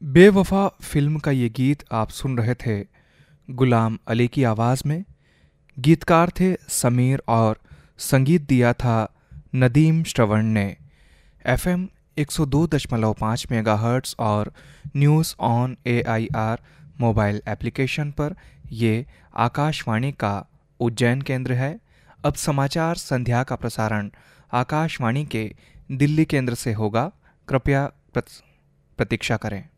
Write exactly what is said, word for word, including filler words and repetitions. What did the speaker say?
बेवफा फिल्म का ये गीत आप सुन रहे थे गुलाम अली की आवाज़ में। गीतकार थे समीर और संगीत दिया था नदीम श्रवण ने। एफएम एक सौ दो दशमलव पाँच मेगाहर्ट्ज़ और news on AIR mobile application पर ये आकाशवाणी का उज्जैन केंद्र है। अब समाचार संध्या का प्रसारण आकाशवाणी के दिल्ली केंद्र से होगा। कृपया प्रतीक्षा करें।